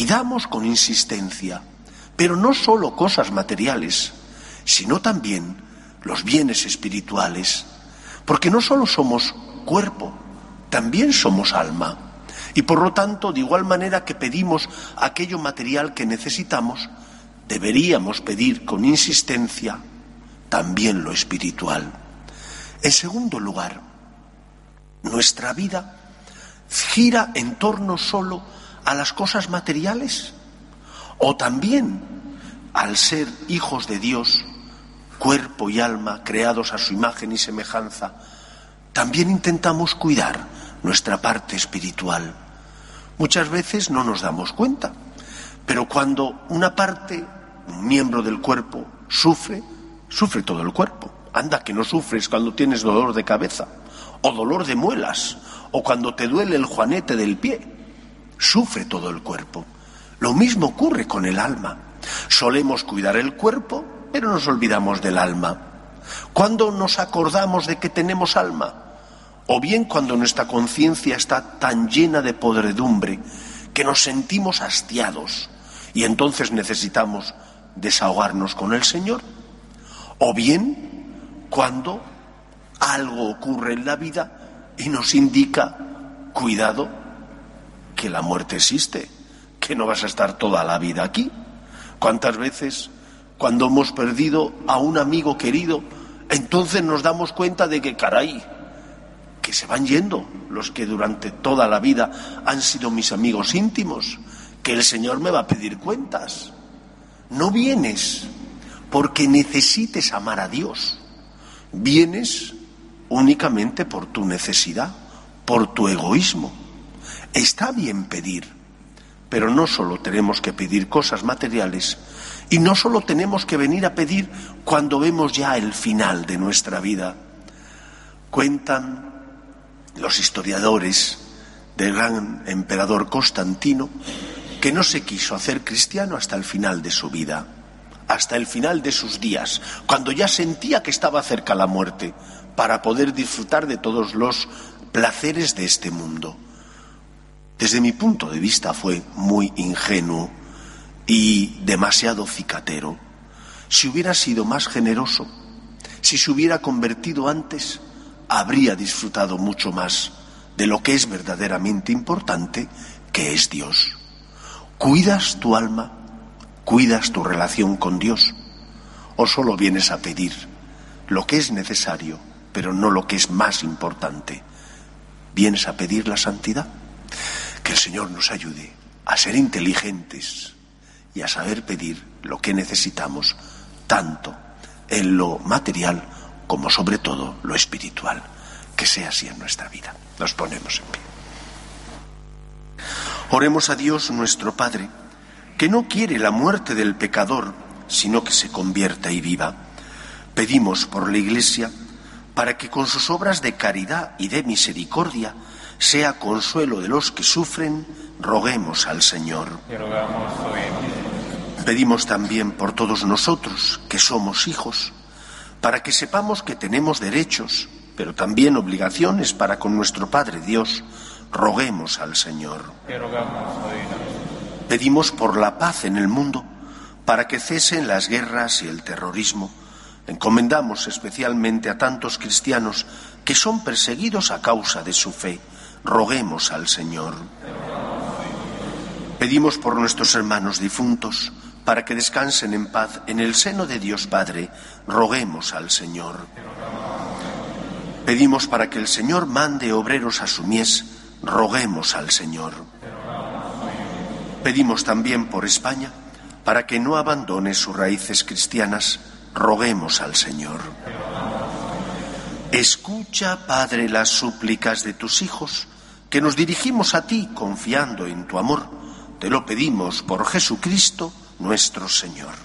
pidamos con insistencia, pero no solo cosas materiales, sino también los bienes espirituales, porque no solo somos cuerpo, también somos alma, y por lo tanto, de igual manera que pedimos aquello material que necesitamos, deberíamos pedir con insistencia también lo espiritual. En segundo lugar, nuestra vida gira en torno solo a las cosas materiales, o también, al ser hijos de Dios, cuerpo y alma, creados a su imagen y semejanza, también intentamos cuidar nuestra parte espiritual. Muchas veces no nos damos cuenta, pero cuando una parte, un miembro del cuerpo, sufre todo el cuerpo. Anda que no sufres cuando tienes dolor de cabeza, o dolor de muelas, o cuando te duele el juanete del pie. Sufre todo el cuerpo. Lo mismo ocurre con el alma. Solemos cuidar el cuerpo, pero nos olvidamos del alma. ¿Cuándo nos acordamos de que tenemos alma? O bien cuando nuestra conciencia está tan llena de podredumbre que nos sentimos hastiados y entonces necesitamos desahogarnos con el Señor. O bien cuando algo ocurre en la vida y nos indica, cuidado, que la muerte existe, que no vas a estar toda la vida aquí. ¿Cuántas veces cuando hemos perdido a un amigo querido, entonces nos damos cuenta de que, caray, que se van yendo los que durante toda la vida han sido mis amigos íntimos, que el Señor me va a pedir cuentas? No vienes porque necesites amar a Dios, vienes únicamente por tu necesidad, por tu egoísmo. Está bien pedir, pero no solo tenemos que pedir cosas materiales, y no solo tenemos que venir a pedir cuando vemos ya el final de nuestra vida. Cuentan los historiadores del gran emperador Constantino que no se quiso hacer cristiano hasta el final de su vida, hasta el final de sus días, cuando ya sentía que estaba cerca la muerte, para poder disfrutar de todos los placeres de este mundo. Desde mi punto de vista fue muy ingenuo y demasiado cicatero. Si hubiera sido más generoso, si se hubiera convertido antes, habría disfrutado mucho más de lo que es verdaderamente importante, que es Dios. ¿Cuidas tu alma? ¿Cuidas tu relación con Dios? ¿O solo vienes a pedir lo que es necesario, pero no lo que es más importante? ¿Vienes a pedir la santidad? Que el Señor nos ayude a ser inteligentes y a saber pedir lo que necesitamos, tanto en lo material como sobre todo lo espiritual. Que sea así en nuestra vida. Nos ponemos en pie. Oremos a Dios nuestro Padre, que no quiere la muerte del pecador, sino que se convierta y viva. Pedimos por la Iglesia, para que con sus obras de caridad y de misericordia sea consuelo de los que sufren, roguemos al Señor. Pedimos también por todos nosotros, que somos hijos, para que sepamos que tenemos derechos, pero también obligaciones para con nuestro Padre Dios, roguemos al Señor. Pedimos por la paz en el mundo, para que cesen las guerras y el terrorismo. Encomendamos especialmente a tantos cristianos que son perseguidos a causa de su fe, roguemos al Señor. Pedimos por nuestros hermanos difuntos, para que descansen en paz en el seno de Dios Padre, roguemos al Señor. Pedimos para que el Señor mande obreros a su mies, roguemos al Señor. Pedimos también por España, para que no abandone sus raíces cristianas, roguemos al Señor. Escucha, Padre, las súplicas de tus hijos, que nos dirigimos a ti confiando en tu amor. Te lo pedimos por Jesucristo, nuestro Señor.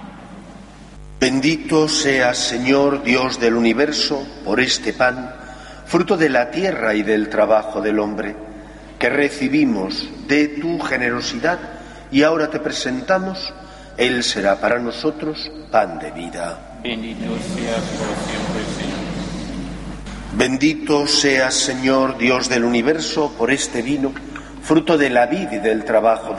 Bendito seas, Señor, Dios del universo, por este pan, fruto de la tierra y del trabajo del hombre, que recibimos de tu generosidad y ahora te presentamos. Él será para nosotros pan de vida. Bendito seas por siempre, Señor. Bendito seas, Señor, Dios del universo, por este vino, fruto de la vid y del trabajo